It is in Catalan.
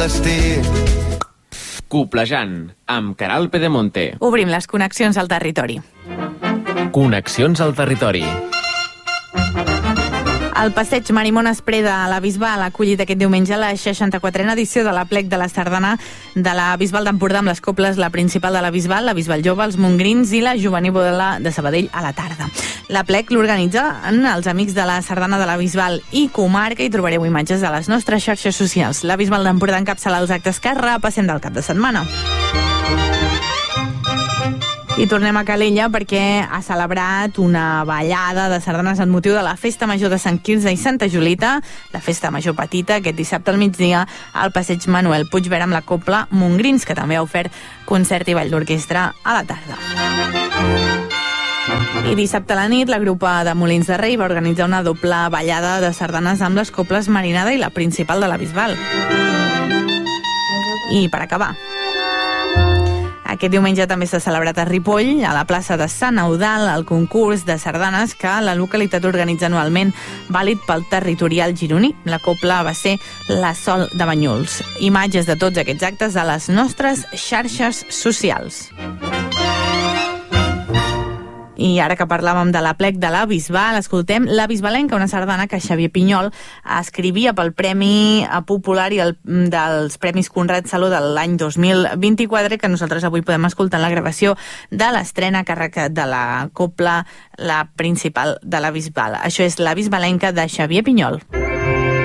destí. Coplejant, amb Caral Pedemonte. Obrim les connexions al territori. Connexions al territori. El passeig Marimon Espreda a la Bisbal ha acollit aquest diumenge la 64a edició de la plec de la sardana de la Bisbal d'Empordà amb les coples La Principal de la Bisbal Jove, els Montgrins i la Juvenil Bodela de Sabadell a la tarda. La plec l'organitzen els amics de la sardana de la Bisbal i comarca i trobareu imatges a les nostres xarxes socials. La Bisbal d'Empordà encapçala els actes que repassem del cap de setmana. I tornem a Calella perquè ha celebrat una ballada de sardanes en motiu de la Festa Major de Sant Quirze i Santa Julita, la Festa Major Petita, aquest dissabte al migdia al passeig Manuel Puigverd amb la copla Montgrins, que també ha ofert concert i ball d'orquestra a la tarda. I dissabte a la nit, la grupa de Molins de Rei va organitzar una doble ballada de sardanes amb les coples Marinada i La Principal de la Bisbal. I per acabar, aquest diumenge també s'ha celebrat a Ripoll, a la plaça de Sant Eudald, el concurs de sardanes que la localitat organitza anualment, vàlid pel territorial gironí. La copla va ser La Sol de Banyuls. Imatges de tots aquests actes a les nostres xarxes socials. I ara que parlàvem de la plec de la Bisbal, escoltem La Bisbalenca, una sardana que Xavier Pinyol escrivia pel Premi Popular i dels Premis Conrad Saló de l'any 2024, que nosaltres avui podem escoltar en la gravació de l'estrena a càrrec de la copla La Principal de la Bisbal. Això és La Bisbalenca de Xavier Pinyol.